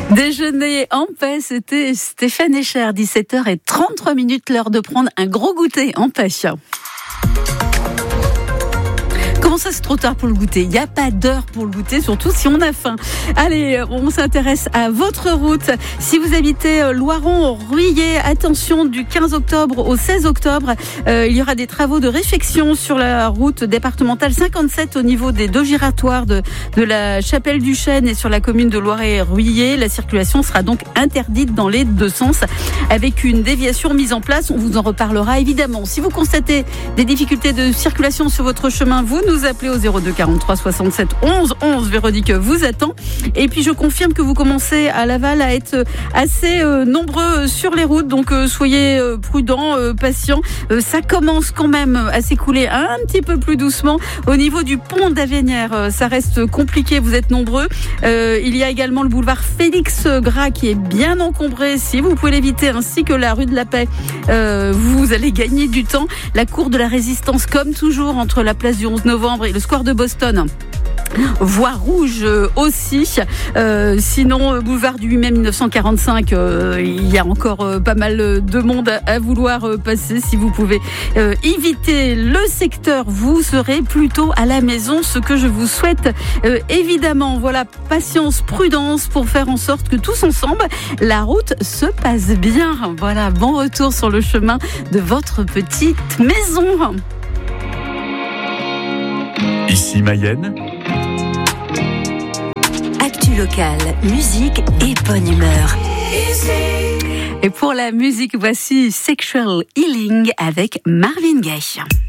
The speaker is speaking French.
Déjeuner en paix, c'était Stéphane Echer, 17h33, l'heure de prendre un gros goûter en paix. Comment ça, c'est trop tard pour le goûter? Il n'y a pas d'heure pour le goûter, surtout si on a faim. Allez, on s'intéresse à votre route. Si vous habitez Loiron-Ruillé, attention, du 15 octobre au 16 octobre, il y aura des travaux de réfection sur la route départementale 57 au niveau des deux giratoires de la Chapelle du Chêne et sur la commune de Loiret-Ruillé. La circulation sera donc interdite dans les deux sens avec une déviation mise en place. On vous en reparlera évidemment. Si vous constatez des difficultés de circulation sur votre chemin, vous nous appelez au 02 43 67 11 11. Véronique vous attend. Et puis je confirme que vous commencez à Laval à être assez nombreux sur les routes, donc soyez prudents, patients. Ça commence quand même à s'écouler un petit peu plus doucement. Au niveau du pont d'Avenières, ça reste compliqué, vous êtes nombreux. Il y a également le boulevard Félix Gras qui est bien encombré. Si vous pouvez l'éviter, ainsi que la rue de la Paix, vous allez gagner du temps. La cour de la Résistance, comme toujours, entre la place du 11 novembre et le square de Boston. Voie rouge aussi. Sinon, boulevard du 8 mai 1945, il y a encore pas mal de monde à vouloir passer. Si vous pouvez éviter le secteur, vous serez plutôt à la maison, ce que je vous souhaite évidemment. Voilà, patience, prudence pour faire en sorte que tous ensemble, la route se passe bien. Voilà, bon retour sur le chemin de votre petite maison. Ici Mayenne. Actu locale, musique et bonne humeur. Et pour la musique, voici Sexual Healing avec Marvin Gaye.